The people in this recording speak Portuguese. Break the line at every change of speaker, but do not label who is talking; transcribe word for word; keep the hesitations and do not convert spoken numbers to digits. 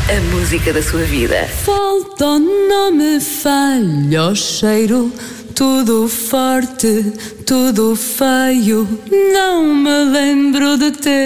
a música da sua vida.
Falta, não me falha o cheiro, tudo forte, tudo feio, não me lembro de ter.